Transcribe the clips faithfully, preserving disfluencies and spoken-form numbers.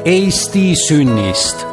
Eesti sünnist.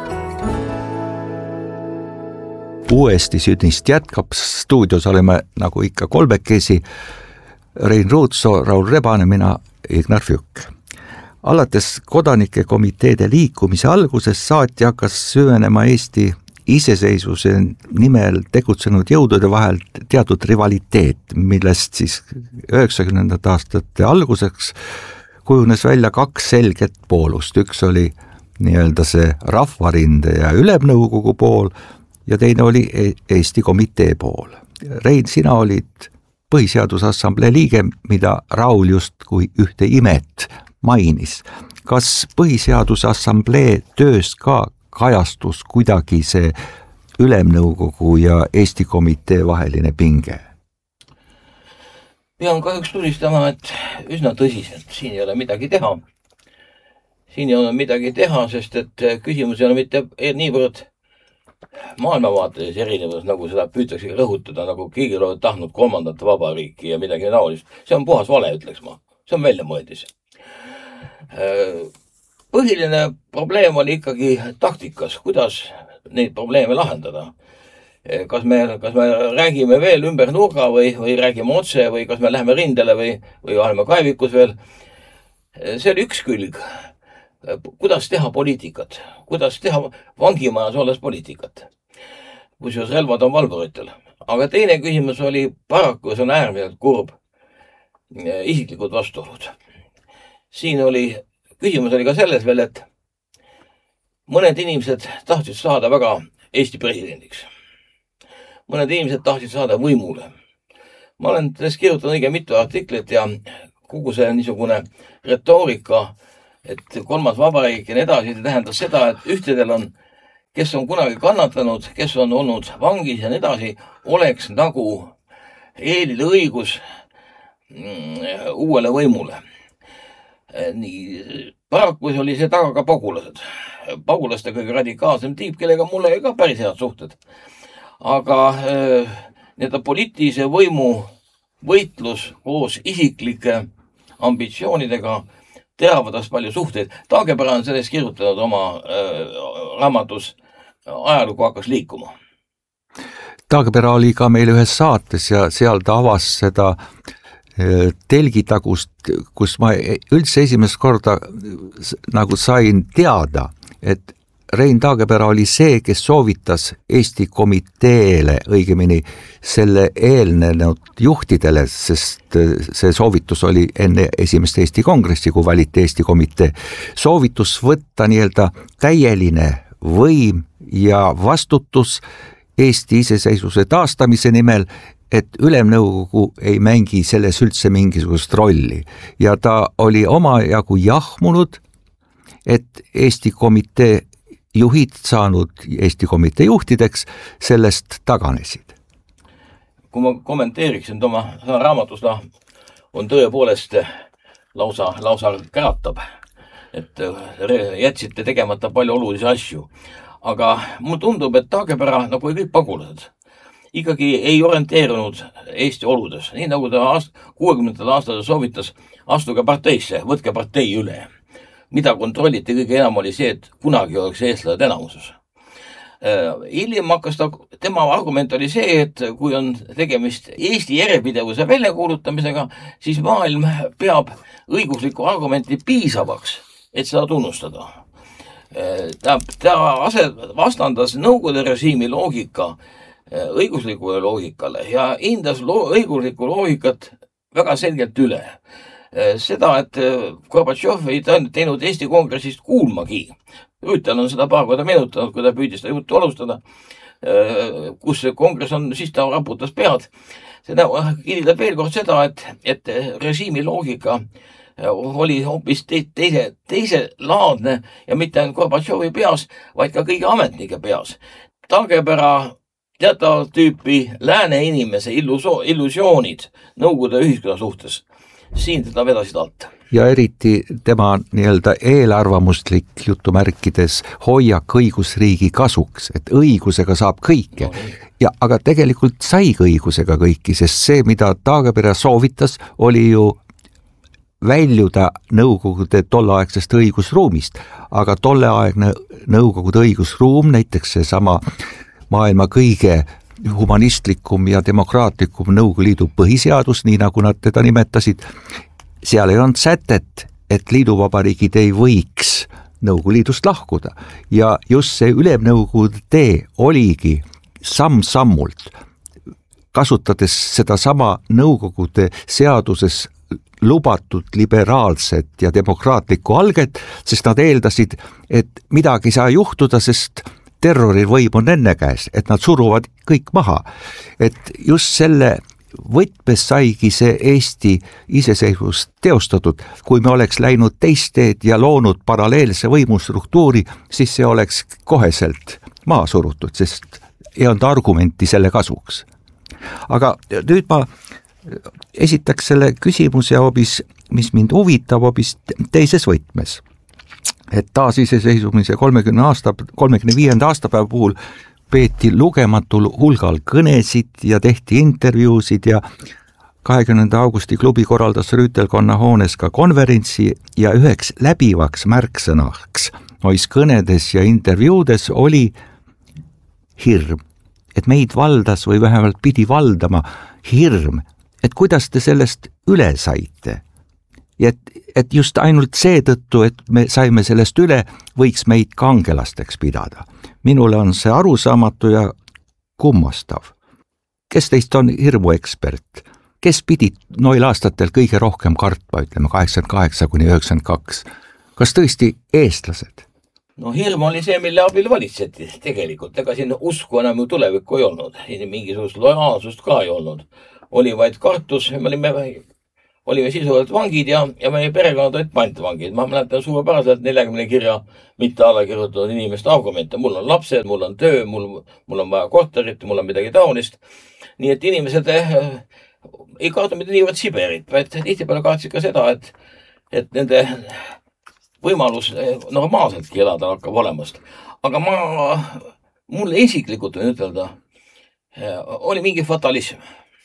Uuesti sünnist jätkab, stuudios oleme nagu ikka kolmekesi, Rein Ruutso, Raul Rebane, mina Ignar Fjuk. Alates kodanike komiteede liikumise alguses saati hakkas süvenema Eesti iseseisvuse nimel tegutsenud jõudude vahel teatud rivaliteet, millest siis üheksakümnendate aastate alguseks kujunes välja kaks selget poolust. Üks oli nii-öelda see Rahvarinde ja Ülemnõukogu pool ja teine oli Eesti komitee pool. Rein, sina olid Põhiseaduse Assamblee liige, mida Raul just kui ühte imet mainis. Kas Põhiseaduse Assamblee töös ka kajastus kuidagi see Ülemnõukogu ja Eesti komitee vaheline pinge? Pean kahjuks tunnistama, et üsna tõsiselt. Siin ei ole midagi teha. Siin ei ole midagi teha, sest et küsimus ei ole mitte niivõrd maailmavaates erinevus, nagu seda püütakse rõhutada, nagu keegi ei ole tahtnud kolmandat vabariiki ja midagi taolist. See on puhas vale, ütleks ma. See on väljamõeldis. Põhiline probleem oli ikkagi taktikas, kuidas neid probleeme lahendada. Kas me, kas me räägime veel ümber nurga või, või räägime otse või kas me läheme rindele või, või oleme kaevikus veel. See oli üks külg. Kuidas teha poliitikat? Kuidas teha vangimajas olles poliitikat? Kusjuures relvad on valvuritel. Aga teine küsimus oli paraku, see on äärmiselt kurb, isiklikud vastuolud. Siin oli, küsimus oli ka selles veel, et mõned inimesed tahtsid saada väga Eesti presidendiks. Mõned inimesed tahtsid saada võimule. Ma olen sellest kirjutanud õige mitu artiklit ja kogu see niisugune retoorika, et kolmas vabariik ja nii edasi, see tähendab seda, et ühtedel on, kes on kunagi kannatanud, kes on olnud vangis ja nii edasi, oleks nagu eelil õigus uuele võimule. Nii, paraku oli see taga ka pagulased. Pagulaste kõige radikaalsem tiip, kellega mulle ka päris head suhted. Aga äh, nii-öelda poliitilise võimu võitlus koos isiklike ambitsioonidega teavad palju suhteid. Taagepera on sellest kirjutanud oma äh, raamatus ajalugu hakkas liikuma. Taagepera oli ka meil ühes saates ja seal ta avas seda äh, telgitagust, kus ma üldse esimest korda nagu sain teada, et Rein Taagepera oli see, kes soovitas Eesti komiteele, õigemini selle eelnenud juhtidele, sest see soovitus oli enne esimest Eesti kongressi, kui valiti Eesti komitee, soovitus võtta nii-öelda täieline võim ja vastutus Eesti iseseisvuse taastamise nimel, et Ülemnõukogu ei mängi selles üldse mingisugust rolli. Ja ta oli omajagu jahmunud, et Eesti komitee juhid saanud Eesti komitee juhtideks sellest taganesid. Kui ma kommenteeriksin oma raamatus, on tõepoolest lausa, lausa käratab, et jätsite tegemata palju olulisi asju. Aga mul tundub, et Taagepera, nagu kõik pagulased, ikkagi ei orienteerunud Eesti oludes. Nii nagu ta kuuekümnendatel aastatel soovitas, astuge parteisse, võtke partei üle. Mida kontrolliti kõige enam oli see, et kunagi oleks eestlased enamuses. Hiljem hakkas ta, tema argument oli see, et kui on tegemist Eesti järjepidevuse väljakuulutamisega, siis maailm peab õiguslikku argumenti piisavaks, et seda tunnustada. Ta, ta vastandas Nõukogude režiimi loogika õiguslikule loogikale ja hindas lo- õiguslikku loogikat väga selgelt üle. Seda, et Gorbatšov ei teinud Eesti kongressist kuulmagi. Rüütel on seda paar korda meenutanud, kui ta püüdis seda juttu alustada, kus kongress on, siis ta raputas pead. Seda kinnitab veel kord seda, et, et režiimi loogika oli hoopis teise, teise laadne ja mitte ainult Gorbatšovi peas, vaid ka kõigi ametnike peas. Taagepera teatavat tüüpi lääne inimese illusioonid Nõukogude ühiskonna suhtes. Siin teda vedasid alt. Ja eriti tema nii-öelda eelarvamuslik jutumärkides hoiak õigusriigi kasuks, et õigusega saab kõike. Ja, aga tegelikult sai õigusega kõiki, sest see, mida Taagepera soovitas, oli ju väljuda Nõukogude tolleaegsest õigusruumist, aga tolleaegne Nõukogude õigusruum, näiteks see sama maailma kõige humanistlikum ja demokraatlikum Nõukogude Liidu põhiseadus, nii nagu nad teda nimetasid, seal ei olnud sätet, et liiduvabariigid ei võiks Nõukogude Liidust lahkuda ja just see ülemnõukogude tee oligi samm-sammult, kasutades seda sama Nõukogude seaduses lubatud liberaalset ja demokraatlikku alget, sest nad eeldasid, et midagi ei saa juhtuda, sest terrorivõim on enne käes, et nad suruvad kõik maha. Et just selle võtmes saigi see Eesti iseseisvus teostatud. Kui me oleks läinud teist teed ja loonud paralleelse võimustruktuuri, siis see oleks koheselt maha surutud, sest ei olnud argumenti selle kasuks. Aga nüüd ma esitaks selle küsimuse hoopis, mis mind huvitab hoopis teises võtmes. Et taasiseseisvumise kolmekümne aasta, kolmekümne viienda aastapäeva puhul peeti lugematul hulgal kõnesid ja tehti intervjuusid ja kahekümnenda augusti klubi korraldas Rüütelkonna hoones ka konverentsi ja üheks läbivaks märksõnaks nois kõnedes ja intervjuudes oli hirm, et meid valdas või vähemalt pidi valdama hirm, et kuidas te sellest üle saite. Ja et, et just ainult seetõttu, et me saime sellest üle, võiks meid kangelasteks pidada. Minule on see arusaamatu ja kummastav. Kes teist on hirmuekspert? Kes pidid noil aastatel kõige rohkem kartma, ütleme kaheksakümmend kaheksa kuni üheksakümmend kaks? Kas tõesti eestlased? No hirm oli see, mille abil valitseti tegelikult. Ega siin usku enam ju tulevikku ei olnud. Mingisugust lojaalsust ka ei olnud. Oli vaid kartus, me olime... olime sisuliselt vangid ja, ja meie perekonnad olid pantvangid. Ma mäletan suurepäraselt neljakümne kirja mitte alla kirjutatud inimeste argumente. Mul on lapsed, mul on töö, mul, mul on vaja korterit, mul on midagi taunist. Nii et inimesed eh, ei kaota mitte niivõrd Siberit, vaid tihtipeale kaatsid ka seda, et, et nende võimalus normaalseltki elada hakkab olemast. Aga ma, mulle isiklikult võin ütelda, oli mingi fatalism.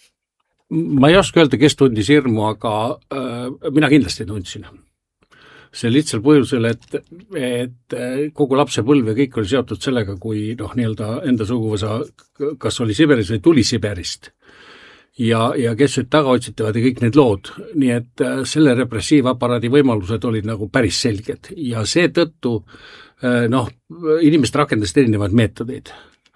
Ma ei oska öelda, kes tundis hirmu, aga äh, mina kindlasti tundsin. See lihtsal põhjusel, et, et kogu lapsepõlv ja kõik oli seotud sellega, kui noh, nii-öelda enda suguvõsa, kas oli Siberis või tuli Siberist. Ja, ja kes nüüd taga otsitavad ja kõik need lood. Nii et selle repressiivaparaadi võimalused olid nagu päris selged. Ja see tõttu noh, inimesed rakendasid erinevaid meetodeid.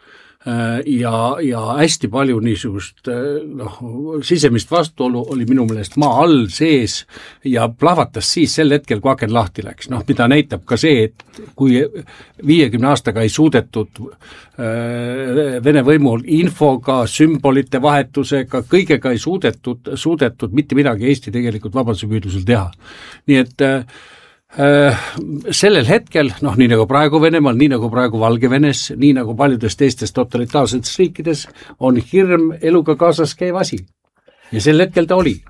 Ja, ja hästi palju niisugust noh, sisemist vastuolu oli minu meelest maa all sees ja plahvatas siis sel hetkel, kui aken lahti läks. Noh, mida näitab ka see, et kui viiekümne aastaga ei suudetud äh, Vene võimul infoga, sümbolite vahetusega, kõigega ei suudetud, suudetud mitte midagi Eesti tegelikult vabadusepüüdlusel teha. Nii et äh, sellel hetkel, noh, nii nagu praegu Venemaal, nii nagu praegu Valgevenes, nii nagu paljudes teistes totalitaarsetes riikides, on hirm eluga kaasas käiv asi. Ja sel hetkel ta oli.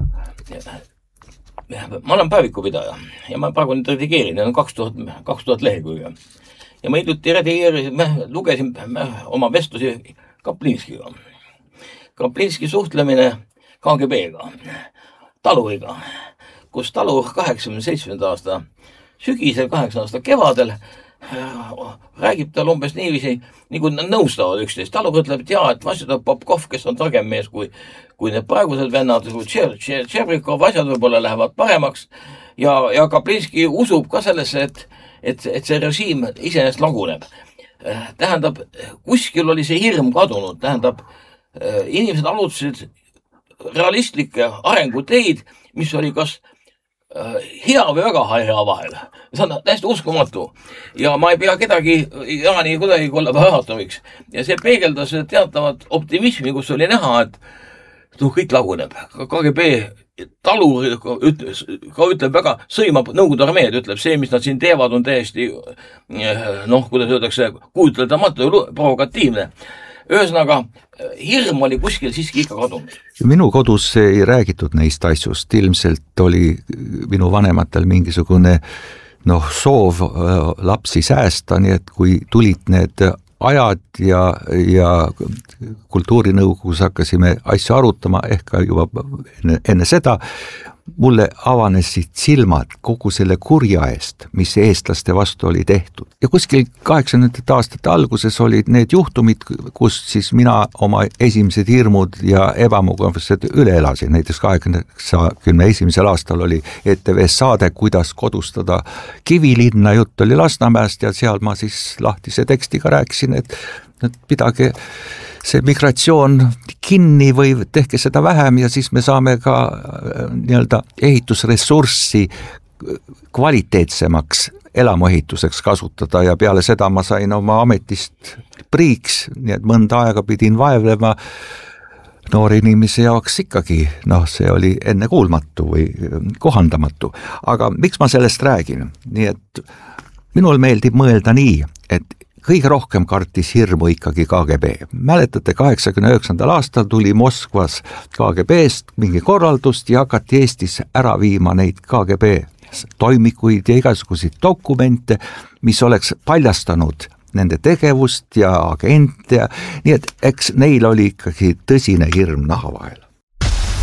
Ma olen päevikupidaja ja ma praegu nüüd redigeerin, need on kaks tuhat, kaks tuhat lehekülge. Ja ma hiljuti redigeerisin, me lugesin me oma vestlusi Kaplinskiga. Kaplinski suhtlemine K G B-ga, taluriga, kus talur kaheksakümne seitsmenda aasta sügisel, kaheksakümnenda aasta kevadel räägib tal umbes niiviisi, nii kui nad nõustavad üksteist. Talur ütleb, et jaa, et vastutab Popkov, kes on targem mees kui, kui need praegused vennad, kui Tšerbrikov, asjad võib-olla lähevad paremaks ja, ja Kaplinski usub ka sellesse, et, et, et see režiim iseenesest laguneb. Tähendab, kuskil oli see hirm kadunud, tähendab, inimesed alutasid realistlikke arenguteid, mis oli kas hea või väga hea vahel. See on täiesti uskumatu. Ja ma ei pea kedagi Jaani kuidagi kolla pahatomiks. Ja see peegeldas teatavat optimismi, kus oli näha, et no, kõik laguneb. K G B talur ütles, ka ütleb väga, sõimab Nõukogude armeed, ütleb see, mis nad siin teevad, on täiesti, noh, kuidas öeldakse, kujuteldamatu ja provokatiivne. Ühesõnaga, hirm oli kuskil siiski ikka kadunud. Minu kodus ei räägitud neist asjust. Ilmselt oli minu vanematel mingisugune noh, soov lapsi säästa, nii et kui tulid need ajad ja, ja kultuurinõukogus hakkasime asju arutama, ehk juba enne, enne seda, mulle avanesid silmad kogu selle kurja eest, mis eestlaste vastu oli tehtud. Ja kuskil kaheksakümnendate aastate alguses olid need juhtumid, kus siis mina oma esimesed hirmud ja ebamugavused üle elasin. Näiteks kaheksakümne esimesel aastal oli E T V saade, kuidas kodustada Kivilinna, jutt oli Lasnamäest ja seal ma siis lahtise tekstiga rääkisin, et, et pidage see migratsioon kinni või tehke seda vähem ja siis me saame ka nii-öelda ehitusressurssi kvaliteetsemaks elamuehituseks kasutada ja peale seda ma sain oma ametist priiks, nii et mõnda aega pidin vaevlema noori inimese jaoks ikkagi, noh, see oli ennekuulmatu või kohandamatu. Aga miks ma sellest räägin? Nii et minul meeldib mõelda nii, et kõige rohkem kartis hirmu ikkagi K G B. Mäletate, kaheksakümne üheksandal aastal tuli Moskvas K G B-st mingi korraldust ja hakati Eestis ära viima neid K G B toimikuid ja igasuguseid dokumente, mis oleks paljastanud nende tegevust ja agente, nii et eks neil oli ikkagi tõsine hirm naha vahel.